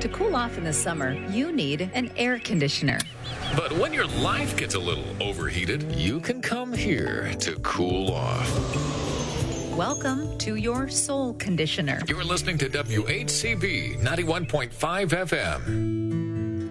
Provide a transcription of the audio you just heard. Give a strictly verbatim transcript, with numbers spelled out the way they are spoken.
To cool off in the summer, you need an air conditioner. But when your life gets a little overheated, you can come here to cool off. Welcome to your soul conditioner. You're listening to W H C B ninety-one point five F M.